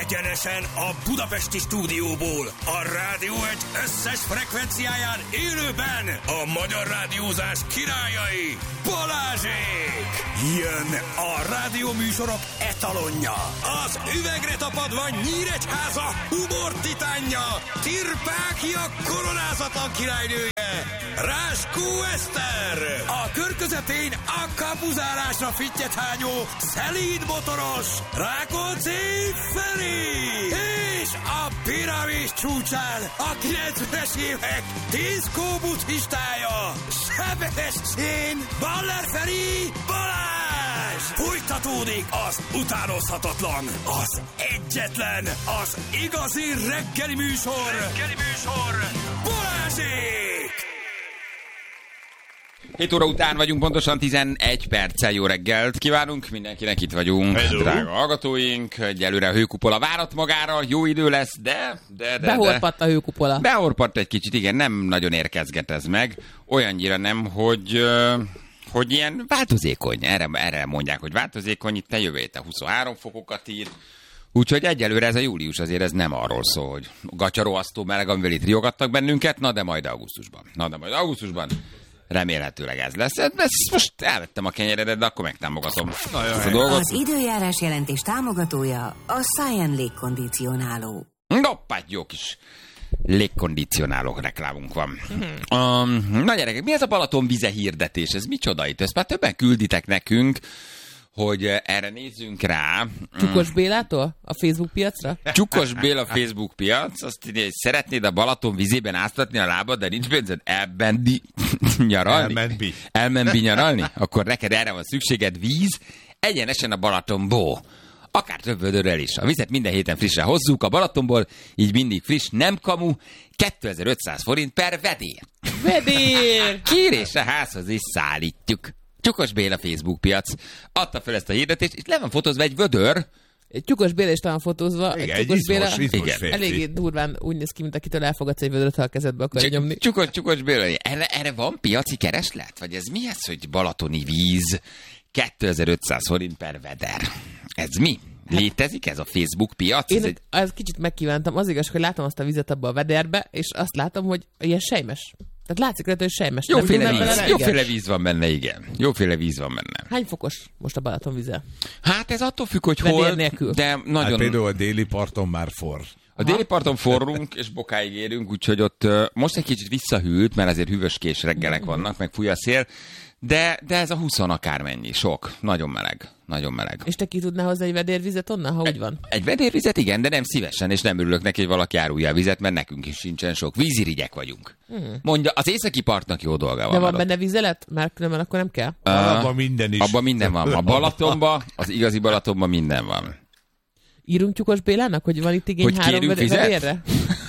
Egyenesen a budapesti stúdióból, a Rádió Egy összes frekvenciáján élőben a magyar rádiózás királyai, Balázsék! Jön a rádióműsorok etalonja, az üvegre tapadva Nyíregyháza humor titánja, Tirpákia koronázatlan királynője, Ráskó Eszter! A kör közepén a kapuzárásra fittyethányó, szelíd motoros, Rákóczi Feri! És a piramis csúcsán a 90-es évek diszkó buddhistája, Sebestyén Baller Feri Balázs! Folytatódik az utánozhatatlan, az egyetlen, az igazi reggeli műsor, Balázsék! 7 óra után vagyunk, pontosan 11 perccel. Jó reggelt kívánunk, mindenkinek itt vagyunk. Hello. Drága hallgatóink, egyelőre a hőkupola várat magára, jó idő lesz, de... Behorpadt a hőkupola. Behorpadt egy kicsit, igen, nem nagyon érkezget ez meg. Olyannyira nem, hogy ilyen változékony. Erre mondják, hogy változékony, itt jövő héten 23 fokokat ír. Úgyhogy egyelőre ez a július azért ez nem arról szól, hogy gatyaroasztó meleg, amivel itt riogattak bennünket, de majd augusztusban. Remélhetőleg ez lesz. Ezt most elvettem a kenyeredet, de akkor megtámogatom. Az időjárás jelentés támogatója a Science légkondicionáló. Noppát, jó kis légkondicionáló reklámunk van. Na gyerekek, mi ez a Balaton vize hirdetés? Ez micsoda itt? Ezt már többen külditek nekünk, hogy erre nézzünk rá. Csukos Bélától? A Facebook piacra? Csukos Béla Facebook piac, azt írja, hogy szeretnéd a Balaton vizében áztatni a lábad, de nincs pénzed elmenni nyaralni? Elmenni nyaralni? Akkor neked erre van szükséged, víz, egyenesen a Balatonból. Akár több vödörrel is. A vizet minden héten frissre hozzuk a Balatonból, így mindig friss, nem kamu, 2500 forint per vedér. Vedér! Kérésre házhoz is szállítjuk. Csukos Béla Facebook piac. Adta fel ezt a hirdetést, itt le van fotózva egy vödör. Egy Csukos Béla is talán fotózva. Igen, egy Csukos Béla eléggé durván úgy néz ki, mint akitől elfogadsz egy vödröt, ha a kezedbe akarja nyomni. Csukos Béla. Erre van piaci kereslet? Vagy ez mi ez, hogy balatoni víz 2500 forint per veder? Ez mi? Létezik ez a Facebook piac? Én ezt kicsit megkívántam. Az igaz, hogy látom azt a vizet abba a vederbe, és azt látom, hogy ilyen sejmes. Tehát látszik rá, hogy sejmes. Jóféle víz van benne, igen. Jóféle víz van benne. Hány fokos most a Balaton vize? Hát ez attól függ, hogy hol. De nagyon... Hát például a déli parton már forr. A déli parton forrunk, és bokáig érünk, úgyhogy ott most egy kicsit visszahűlt, mert azért hűvöskés reggelek vannak, meg fúj a szél, de ez a 20 akármennyi, sok. Nagyon meleg. Nagyon meleg. És te ki tudnál hozni egy vedérvizet onnan, ha úgy van? Egy vedérvizet igen, de nem szívesen, és nem örülök neki, hogy valaki árulja a vizet, mert nekünk is sincsen sok. Vízirigyek vagyunk. Mondja, az északi partnak jó dolga van. De van benne vizelet? Mert különben akkor nem kell. Abban minden is. Abban minden van. A Balatonban, az igazi Balatonban minden van. Írunk Csukos Bélának, hogy van itt igény hogy 3 vedérre?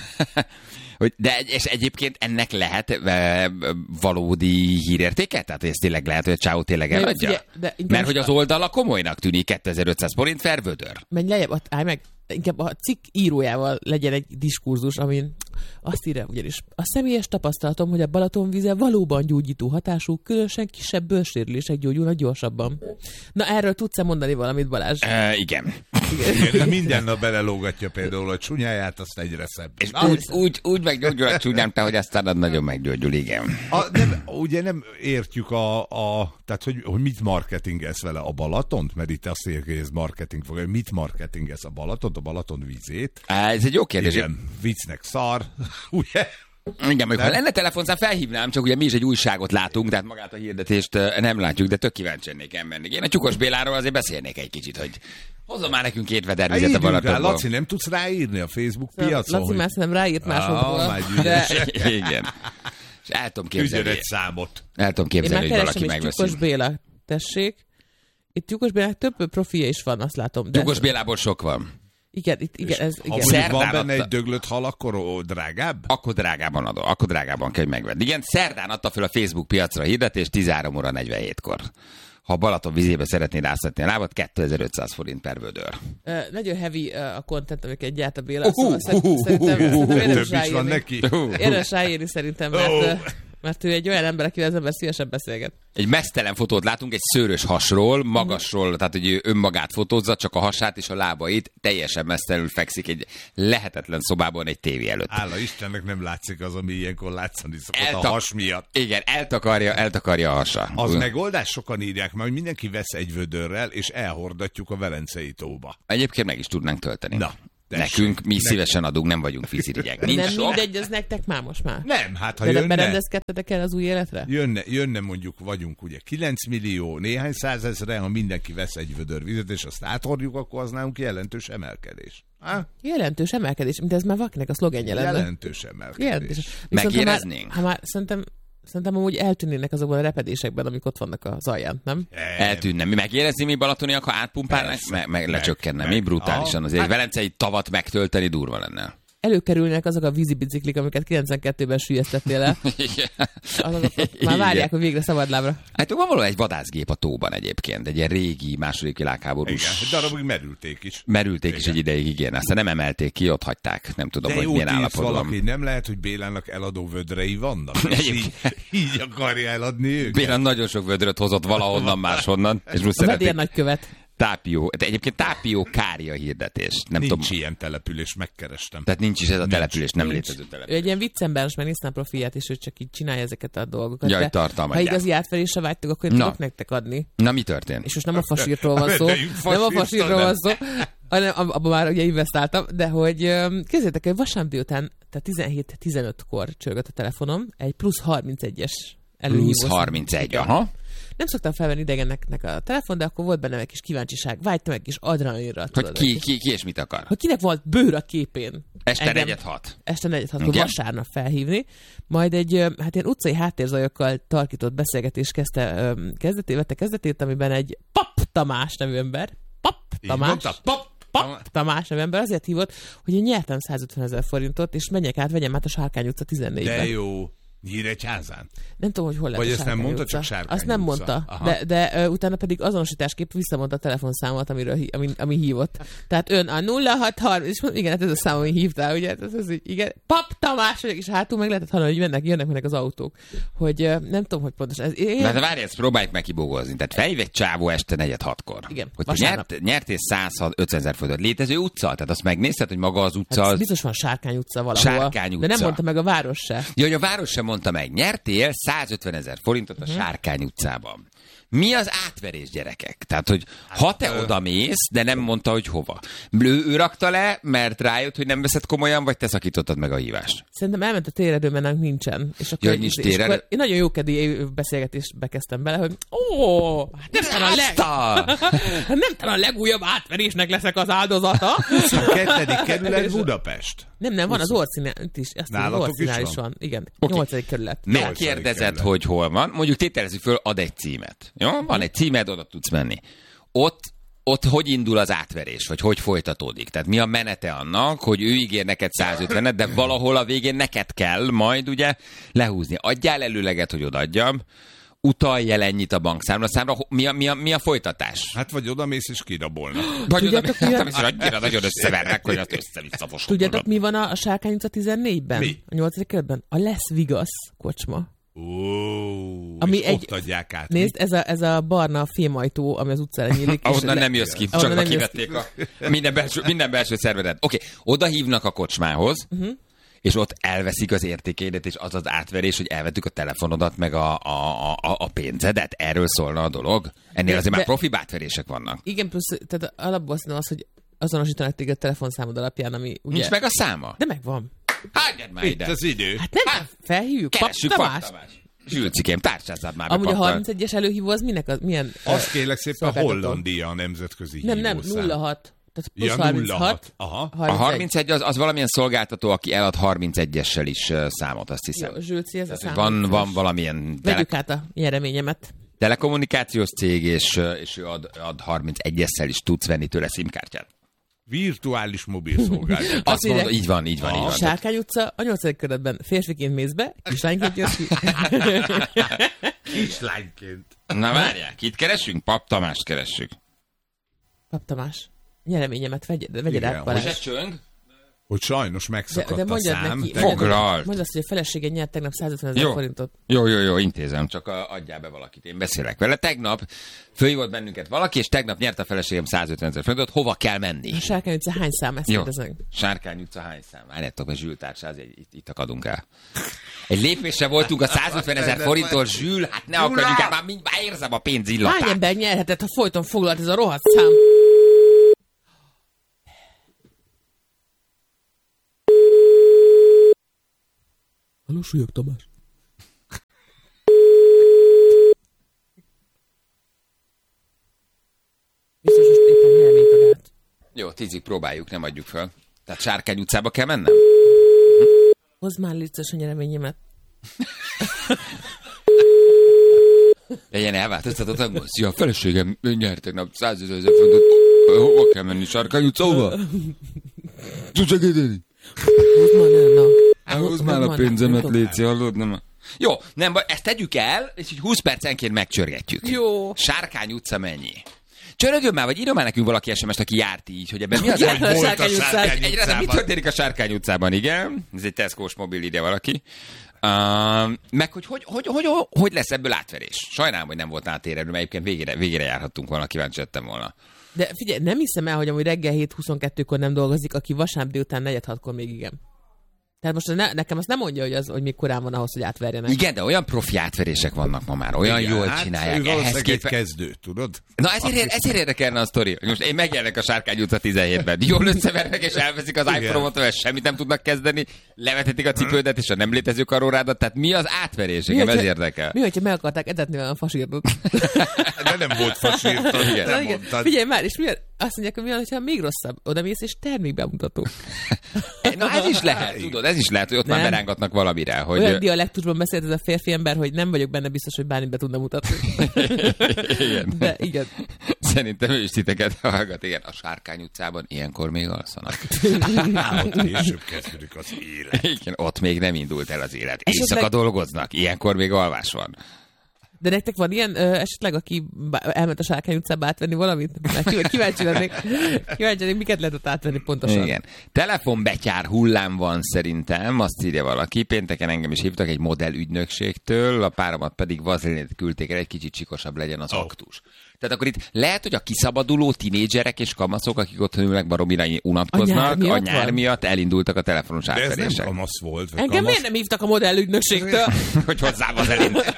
És egyébként ennek lehet valódi hírértéke? Tehát ez tényleg lehet, hogy a csávó tényleg eladja? Mert hogy az oldala komolynak tűnik 2500 forint per vödör. Menj lejjebb, állj meg. Inkább a cikk írójával legyen egy diskurzus, amin azt írja ugyanis. A személyes tapasztalatom, hogy a Balaton vize valóban gyógyító hatású, különösen kisebb bőrsérülések gyógyulnak gyorsabban. Na erről tudsz-e mondani valamit, Balázs? Igen. Igen, minden nap belelógatja például a csúnyáját, azt egyre szebb. És úgy meggyógyul a csúnyám, te, hogy aztán az nagyon meggyógyul, igen. Ugye nem értjük tehát hogy mit marketingez vele a Balatont, mert itt azt írja, hogy ez marketing fog. Mit marketingez a Balatont, a Balaton vízét? Ez egy jó kérdés. Igen, viccnek szar, ugye? Igen, ha lenne telefonszám, felhívnám, csak ugye mi is egy újságot látunk, tehát magát a hirdetést nem látjuk, de tök kíváncsi lennék elmenni. Én a Csukos Béláról azért beszélnék egy kicsit, hogy hozzon már nekünk 2 vedervizet a Balatonból. Laci, nem tudsz ráírni a Facebook piacon? Laci már nem ráírt másokból. Igen. És el tudom képzelni. Egy számot. El tudom képzelni, hogy valaki megveszi. Csukos Béla, tessék. Itt Csukos Bélának több profilja is van, azt látom. Csukos Bélából sok van. Igen, igen. Ha van benne egy döglött hal, akkor drágább? Akkor drágában kell megvenni. Igen, szerdán adta fel a Facebook piacra a hirdetés 13 óra 47-kor. Ha Balaton vizébe szeretnéd áztatni a lábat, 2500 forint per vödör. Nagyon heavy a content, amiket gyárt a Béla. Szerintem több is van neki. Érdemes ráírni szerintem, mert Mert ő egy olyan ember, akivel az ember szívesen beszélget. Egy meztelen fotót látunk egy szőrös hasról, magasról, tehát hogy ő önmagát fotózza, csak a hasát és a lábait, teljesen meztelenül fekszik egy lehetetlen szobában egy tévé előtt. Hála Istennek nem látszik az, ami ilyenkor látszani szokott a has miatt. Igen, eltakarja a hasa. Az megoldás, sokan írják már, hogy mindenki vesz egy vödörrel, és elhordatjuk a Velencei tóba. Egyébként meg is tudnánk tölteni. Na. Nekünk mi szívesen adunk, nem vagyunk vízirigyek. Nem mindegy, ez nektek már most már. Nem, hát ha de jönne... berendezkedtetek el az új életre? Jönne mondjuk, vagyunk ugye 9 millió, néhány százezre, ha mindenki vesz egy vödör vizet, és azt áthordjuk, akkor az nálunk jelentős emelkedés. Jelentős emelkedés, mint ez már valakinek a szlogenje lenne. Jelentős emelkedés. Megéreznénk? Ha már Szerintem amúgy eltűnnének azokban a repedésekben, amik ott vannak az alján, nem? Eltűnne. Mi megérezni, mi balatoniak, ha átpumpálnak? Meg lecsökkenne. Mi brutálisan. Azért egy velencei tavat megtölteni durva lenne. Előkerülnek azok a vízibiciklik, amiket 92-ben süllyesztettél el. Azok már várják, hogy végre szabadlábra. Hát van valahol egy vadászgép a tóban egyébként. Egy ilyen régi második világháborús. Igen, egy darabig merülték is. Merülték is egy ideig, igen. Aztán nem emelték ki, ott hagyták. Nem tudom, hogy milyen állapotban. Valaki, nem lehet, hogy Bélának eladó vödrei vannak. így akarja eladni őket. Bélán nagyon sok vödröt hozott valahonnan máshonnan. És most a vedérnagykövet. Tápió. De egyébként Tápió Kária hirdetés. Nem nincs tudom. Ilyen település, megkerestem. Tehát nincs is ez a település, nem létező település. Ő egy ilyen viccember, most már néztem a profilját, és ő csak így csinálja ezeket a dolgokat. Jaj, tartalmadják. Ha igazi átverésre vágytok, akkor én tudok nektek adni. Na, mi történt? És most nem a fasírtól van szó. Nem a fasírtól van szó. Abban már ugye investáltam, de hogy képzeljétek, hogy vasárnap délután, tehát 17-15-kor csörgött a telefonom, egy plusz 31-es előhívó. Plusz 31, aha. Nem szoktam felvenni idegeneknek a telefon, de akkor volt benne egy kis kíváncsiság, vágytam egy kis adrenalinra. Hogy ki és mit akar? Hogy kinek volt bőr a képén. Este 4-6. Este 4-6-kor vasárnap felhívni. Majd egy hát ilyen utcai háttérzajokkal tarkított beszélgetés vette kezdetét, amiben egy Pap Tamás nevű ember, Pap Tamás nevű ember azért hívott, hogy én nyertem 150 000 forintot, és menjek át, vegyem át a Sárkány utca 14-ben. De jó. Nyíregyházán? Nem tudom, hogy hol lett. Vagy a ezt nem mondta, utca. csak Sárkány Azt nem utca. mondta, de utána pedig azonosításképp visszamondta a telefonszámot, ami hívott. Tehát ön a 0630, és igen, hát ez a szám, ami hívtál, ugye? Ez így, igen. Pap Tamás vagyok, és hátul meg lehetett hallani, hogy jönnek az autók. Hogy nem tudom, hogy pontosan. De várj, ezt próbáljuk meg kibógozni. Tehát felhív egy csávó este 4-6-kor. Igen. Hogy nyertél 150 000 forintot. Létező utca? Tehát azt megnézted, hogy maga az utca. Hát biztos van Sárkány utca valahol. Sárkány utca. De nem mondta meg a város se. Ja, hogy a város sem mondta meg. Nyertél 150 000 forintot a Sárkány utcában. Mi az átverés, gyerekek? Tehát, hogy ha te oda mész, de nem mondta, hogy hova. Ő rakta le, mert rájött, hogy nem veszed komolyan, vagy te szakítottad meg a hívást? Szerintem elment a téredő, mert nálunk nincsen. És akkor, nincs téredő? Én nagyon jókedély beszélgetésbe kezdtem bele, hogy nem talán a legújabb átverésnek leszek az áldozata. 22. kerület Budapest. Nem, van az Orcinál is. Nálatok is van? Igen, Okay. 8. kerület. Megkérdezed, hogy hol van. Mondjuk tételezzük föl, ad egy címet. Jó? Van egy címed, oda tudsz menni. Ott hogy indul az átverés, vagy hogy folytatódik? Tehát mi a menete annak, hogy ő ígér neked 150-et, de valahol a végén neked kell majd ugye lehúzni. Adjál előleget, hogy odaadjam, utalj el ennyit a bankszámla. Mi a folytatás? Hát vagy odamész és kirabolnak. Vagy odamész és annyira nagyon összevernek, hogy azt össze-vissza. Tudjátok, mi van a Sárkány utca 14-ben? Mi? A 8. kerületben? A Lesz Vigasz kocsma. Ami ott adják át. Nézd, ez a barna fémajtó, ami az utcára nyílik. Ahonnan nem jössz ki, csak kivették minden belső szervedet. Oké, oda hívnak a kocsmához, és ott elveszik az értékeidet, és az az átverés, hogy elvettük a telefonodat, meg a pénzedet. Erről szólna a dolog? Ennél azért már profi átverések vannak. Igen, plusz, tehát alapból szerintem az, hogy azonosítanak téged a telefonszámod alapján, ami ugye... Nincs meg a száma? De megvan. Hagyjad már ide. Itt az idő. Hát nem, felhívjuk. Keressük Pap Tamás. Zsülcikém, tárcsázzad már be. Amúgy a 31-es előhívó az milyen... Azt kérlek szépen, Hollandia a nemzetközi hívószám. Nem, 06. Tehát plusz 36. Aha. A 31 az valamilyen szolgáltató, aki elad 31-essel is számot, azt hiszem. Jó, Zsülci, ez a szám. Van valamilyen... Vegyük át a nyereményemet. Telekommunikációs cég, és ő ad 31-essel is tudsz venni tőle SIM-kártyát. Virtuális mobil szolgáltató. Azt mondom, így van. A Sárkány utca, a 8. kerületben férfiként mész be, kislányként jössz ki. Kislányként. Na várják, itt keresünk? Pap Tamást keressük. Pap Tamás. Nyereményemet vegyed át, Balázs. Most ez csöng? Hogy sajnos megszakadt a szám. Neki, foglalt. Mondd azt, hogy a felesége nyert tegnap 150 000 forintot. Jó, intézem, csak adjál be valakit, én beszélek vele. Tegnap fölhívott bennünket valaki, és tegnap nyert a feleségem 150 000 forintot, hova kell menni? A Sárkány utca hány szám, ezt kérdezek? Sárkány utca hány szám? Várjátok, a Zsül társáz, itt akadunk el. Egy lépésre voltunk a 150 000 forinttól, Zsül, hát ne akarjuk el, már érzem a pénz illatát. Hány ember nyerhetett, ha folyton foglalt ez a rohadt szám? Halló, Súlyog Tamás. Biztos, hogy éppen nyernénk a gát. Jó, 10-ig próbáljuk, nem adjuk fel. Tehát Sárkány utcába kell mennem? Hozd már létszes a nyereményemet. Legyen elváltoztatottak, szia, a feleségem nyert tegnap 150 000 forintot. Hova kell menni, Sárkány utcába? Tudsz segíteni? Hozd már el, na. Hozd már a pénzemet, Léci, hallod? Nem. Jó, nem baj, ezt tegyük el, és így 20 percenként megcsörgetjük. Jó. Sárkány utca mennyi? Csörögjön már, vagy írjon már nekünk valaki SMS-t, aki járt így, hogy ebben mi az, hogy hogy volt a Sárkány utcában? Mi történik a Sárkány utcában, igen? Ez egy Tesco-s mobil ide valaki. Meg hogy lesz ebből átverés? Sajnálom, hogy nem volt átérelő, mert egyébként végére járhattunk volna, kíváncsi lettem volna. De figyelj, nem hiszem el, hogy amúgy reggel 7:22-kor nem dolgozik, aki vasárnap délután 4:06-kor még igen. Tehát most nekem azt nem mondja, hogy még korán van ahhoz, hogy átverjenek. Igen, de olyan profi átverések vannak ma már, olyan jól csinálják. Ő valószínűleg egy kezdő, tudod? Na ezért érdekelne a sztori. Most én megjelennek a Sárkány utca 17-ben. Jól összevernek és elveszik az iPhone-ot, mert semmit nem tudnak kezdeni, levethetik a cipődet és a nem létező karórádat. Tehát mi az átverés? Engem ez érdekel. Mi, hogyha meg akarták etetni a fasírtot? De nem volt fasírtot, nem mondtad. Figyelj már, és azt mondják, hogy mi van, hogyha még rosszabb, odamész és termékbemutató. Na ez is lehet, tudod, ez is lehet, hogy ott nem. Már berángatnak valamire. Hogy... Olyan dialektusban beszélt ez a férfi ember, hogy nem vagyok benne biztos, hogy bármit be tudna mutatni. Igen. De igen. Szerintem ő is titeket hallgat. Igen, a Sárkány utcában ilyenkor még alszanak. Ott később kezdődik az élet. Igen, ott még nem indult el az élet. Éjszaka dolgoznak, ilyenkor még alvás van. De nektek van ilyen esetleg, aki elment a Sárkány utcába átvenni valamit? Kíváncsi lennék, miket lehet ott átvenni pontosan? Igen. Telefonbetyár hullám van szerintem, azt írja valaki. Pénteken engem is hívtak egy modellügynökségtől, a páromat pedig vazelinét küldték el, egy kicsit csikosabb legyen az aktus. Tehát akkor itt lehet, hogy a kiszabaduló tinédzserek és kamaszok, akik ott ülnek baromira unatkoznak, a nyár miatt elindultak a telefonos átverések. De ez nem kamasz volt. Engem miért nem hívtak a modellügynökségtől? Hogy hozzá vazelint.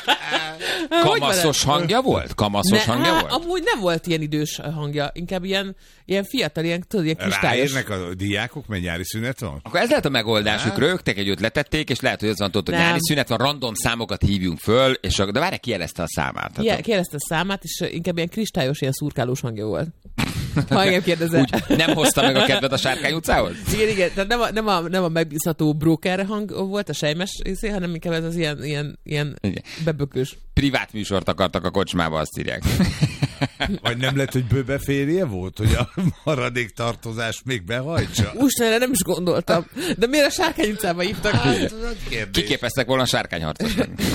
Kamaszos hangja volt? Kamaszos hangja volt? Amúgy nem volt ilyen idős hangja, inkább ilyen fiatal, ilyen kristályos. Ráérnek a diákok, mert nyári szünet van? Akkor ez lehet a megoldásuk, rögtek együtt letették, és lehet, hogy az van tudod, hogy nyári szünet van, random számokat hívjunk föl, és de várj, kijelezte a számát. Kijelezte a számát, és inkább ilyen kristályos, ilyen szurkálós hangja volt. Ha engem kérdezel. Úgy nem hozta meg a kedvet a Sárkány utcához? Igen, tehát nem a megbízható broker hang volt, a sejmes részé, hanem inkább ez az ilyen bebökős. Privát műsort akartak a kocsmába, azt írják. Vagy nem lett, hogy bőbeférje volt, hogy a maradék tartozást még behajtsa? Erre nem is gondoltam. De miért a Sárkány utcába hívtak? Kiképeztek volna a sárkányharcos.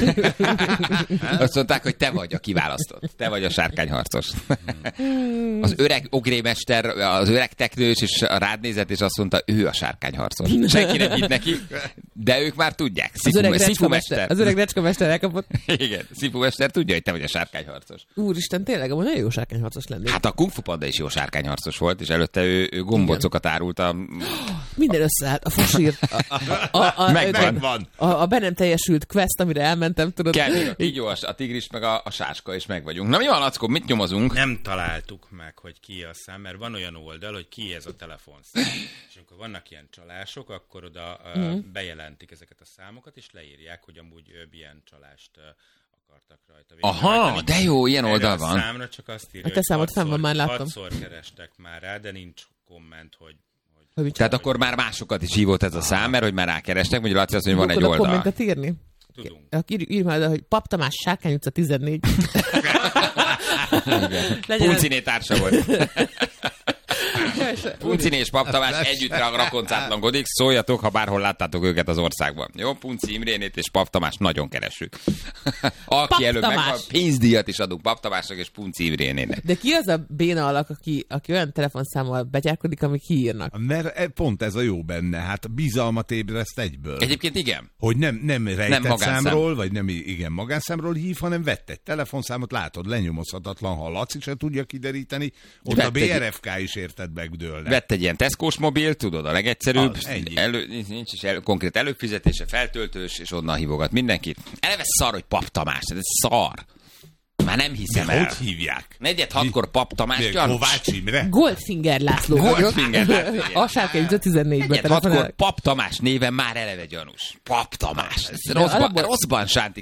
Azt mondták, hogy te vagy a kiválasztott. Te vagy a sárkányharcos. Az öreg ogrémester, az öreg teknős, és a rád nézett, és azt mondta, ő a sárkányharcos. Senki nem hitt neki, de ők már tudják. Az öreg recskamester elkapott. Igen, szifumester tudja, hogy te vagy a sárkányharcos. Úristen, tényleg, amúgy nagyon jó sárkányharcos lennék. Hát a Kung Fu Panda is jó sárkányharcos volt, és előtte ő gombocokat árult a... Minden összeállt, a fasír. Megvan. A be nem teljesült quest, amire elmentem, tudod. Kell még a kígyó, a tigris, meg a sáska, és meg vagyunk. Na mi van, Lackó, mit nyomozunk? Nem találtuk meg, hogy ki a szám, mert van olyan oldal, hogy ki ez a telefonszám. És amikor vannak ilyen csalások, akkor oda bejelentik ezeket a számokat, és leírják, hogy amúgy ilyen csalást akartak rajta. Aha, de jó, ilyen oldal van. A számra csak azt írja, te számot fenn van, már láttam. 6-szor kerestek már rá, de nincs komment, hogy tehát akkor már másokat is hívott ez a szám, mert hogy már rákerestek, vagy Laci azt mondja, hogy van egy oldal. Kommentet írni? Tudunk. Írj már oda, hogy Pap Tamás, Sárkány utca 14. Pulciné társa volt. Puncini és Pap Tamás együtt rakoncátlankodik, szóljatok, ha bárhol láttátok őket az országban. Jó, Punci Imrénét és Pap Tamás nagyon keressük. Aki előbb megvan, pénzdíjat is adunk Pap Tamásnak és Punci Imrénének. De ki az a béna alak, aki olyan telefonszámmal betyárkodik, amik kiírnak? Mert pont ez a jó benne, hát bizalmat ébreszt egyből. Egyébként igen. Hogy nem rejtett számról, vagy nem magánszámról hív, hanem vett egy telefonszámot, látod, lenyomozhatatlan, ha Laci se tudja kideríteni, ott a BRFK is érted megdőlne. Vett egy ilyen Tesco-s mobil, tudod, a legegyszerűbb, nincs is konkrét előfizetése, feltöltős, és onnan hívogat mindenkit. Eleve szar, hogy Pap Tamás, ez szar. Már nem hiszem el. Hogy hívják? 4-6-kor Pap Tamás gyanús. Kovács Imre? Goldfinger László. Goldfinger László. A sárkány 14-ben. 4-6-kor Pap Tamás néven már eleve gyanús. Pap Tamás. Rosszban sánti